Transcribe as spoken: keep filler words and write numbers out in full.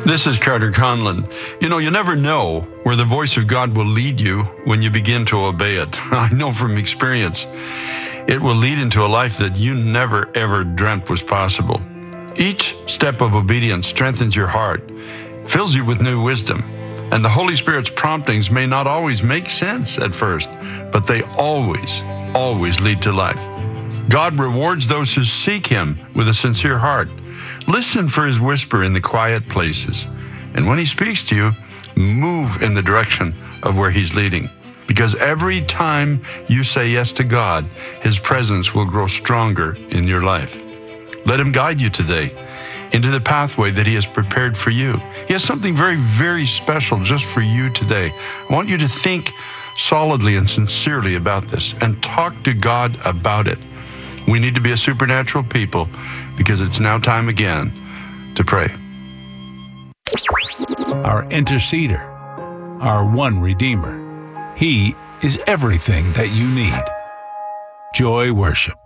This is Carter Conlon. You know, you never know where the voice of God will lead you when you begin to obey it. I know from experience, it will lead into a life that you never ever dreamt was possible. Each step of obedience strengthens your heart, fills you with new wisdom, and the Holy Spirit's promptings may not always make sense at first, but they always, always lead to life. God rewards those who seek Him with a sincere heart. Listen for His whisper in the quiet places. And when He speaks to you, move in the direction of where He's leading. Because every time you say yes to God, His presence will grow stronger in your life. Let Him guide you today into the pathway that He has prepared for you. He has something very, very special just for you today. I want you to think solidly and sincerely about this and talk to God about it. We need to be a supernatural people because it's now time again to pray. Our interceder, our one Redeemer. He is everything that you need. Joy Worship.